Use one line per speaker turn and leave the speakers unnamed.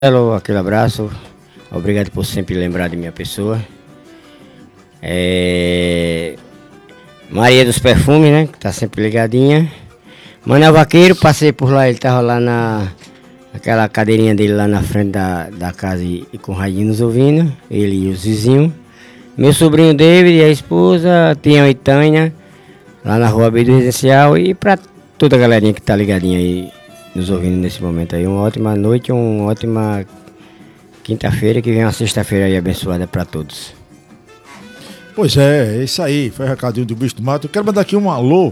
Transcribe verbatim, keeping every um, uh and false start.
Hello, aquele abraço, obrigado por sempre lembrar de minha pessoa. É... Maria dos Perfumes, né, que tá sempre ligadinha. Manel Vaqueiro, passei por lá, ele tava lá na aquela cadeirinha dele lá na frente da, da casa e, e com o radinho nos ouvindo, ele e os vizinhos. Meu sobrinho David e a esposa, Tião e Tânia, lá na rua B do Residencial, e pra toda a galerinha que tá ligadinha aí, nos ouvindo nesse momento aí. Uma ótima noite, uma ótima quinta-feira, que vem uma sexta-feira aí abençoada pra todos.
Pois é, é isso aí, foi o recadinho do Bicho do Mato. Eu quero mandar aqui um alô